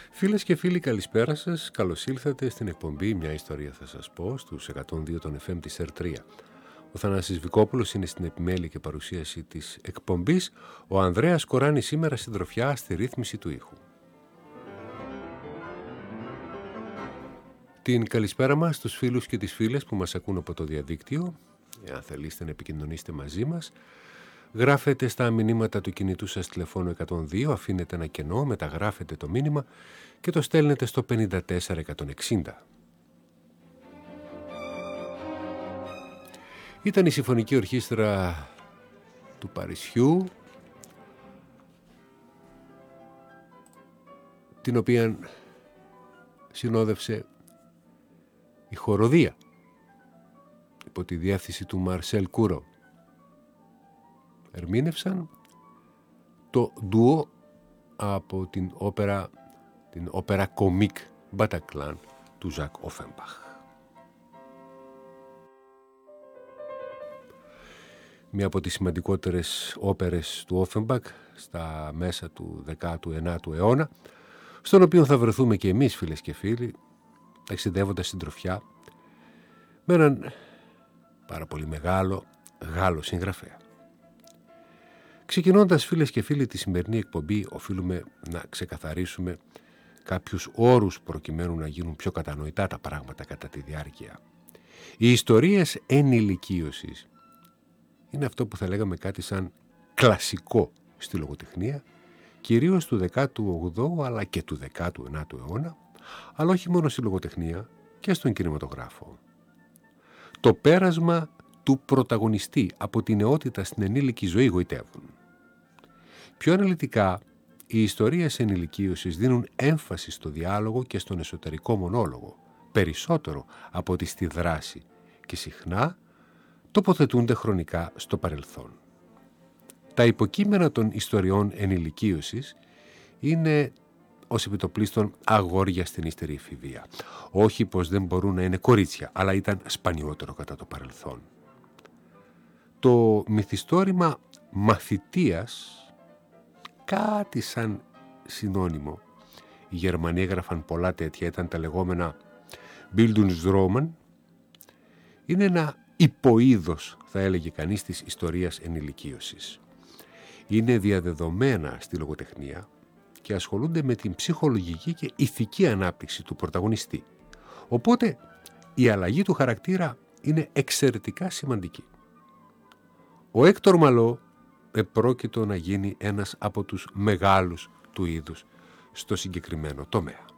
Φίλες και φίλοι, καλησπέρα σας. Καλώς ήλθατε στην εκπομπή «Μια ιστορία θα σας πω» στους 102 των FM της ΕΡΤ3. Ο Θανάσης Βικόπουλος είναι στην επιμέλεια και παρουσίαση της εκπομπής. Ο Ανδρέας Κοράνης σήμερα συντροφιά στη ρύθμιση του ήχου. Την καλησπέρα μας στους φίλους και τις φίλες που μας ακούν από το διαδίκτυο. Εάν θελήσετε να επικοινωνήσετε μαζί μας, γράφετε στα μηνύματα του κινητού σας τηλεφώνου 102, αφήνετε ένα κενό, μεταγράφετε το μήνυμα και το στέλνετε στο 54160. Ήταν η Συμφωνική Ορχήστρα του Παρισιού, την οποία συνόδευσε η χοροδία υπό τη διεύθυνση του Μαρσέλ Κούρο. Ερμήνευσαν το ντουό από την όπερα κομικ Bataclan του Ζακ Όφενμπαχ. Μία από τις σημαντικότερες όπερες του Όφενμπαχ στα μέσα του 19ου αιώνα, στον οποίο θα βρεθούμε και εμείς, φίλες και φίλοι, ταξιδεύοντας συντροφιά με έναν πάρα πολύ μεγάλο Γάλλο συγγραφέα. Ξεκινώντας, φίλες και φίλοι, τη σημερινή εκπομπή, οφείλουμε να ξεκαθαρίσουμε κάποιους όρους προκειμένου να γίνουν πιο κατανοητά τα πράγματα κατά τη διάρκεια. Οι ιστορίες ενηλικίωσης είναι αυτό που θα λέγαμε κάτι σαν κλασικό στη λογοτεχνία, κυρίως του 18ου αλλά και του 19ου αιώνα, αλλά όχι μόνο στη λογοτεχνία και στον κινηματογράφο. Το πέρασμα του πρωταγωνιστή από την νεότητα στην ενήλικη ζωή γοητεύουν. Πιο αναλυτικά, οι ιστορίες ενηλικίωσης δίνουν έμφαση στο διάλογο και στον εσωτερικό μονόλογο, περισσότερο από ότι στη δράση, και συχνά τοποθετούνται χρονικά στο παρελθόν. Τα υποκείμενα των ιστοριών ενηλικίωσης είναι ως επιτοπλίστων αγόρια στην ύστερη εφηβεία. Όχι πως δεν μπορούν να είναι κορίτσια, αλλά ήταν σπανιότερο κατά το παρελθόν. Το μυθιστόρημα μαθητείας, κάτι σαν συνώνυμο, οι Γερμανοί έγραφαν πολλά τέτοια, ήταν τα λεγόμενα Bildungsroman, είναι ένα υποείδος, θα έλεγε κανείς, της ιστορίας ενηλικίωσης. Είναι διαδεδομένα στη λογοτεχνία και ασχολούνται με την ψυχολογική και ηθική ανάπτυξη του πρωταγωνιστή. Οπότε η αλλαγή του χαρακτήρα είναι εξαιρετικά σημαντική. Ο Έκτορ Μαλό επρόκειτο να γίνει ένας από τους μεγάλους του είδους στο συγκεκριμένο τομέα.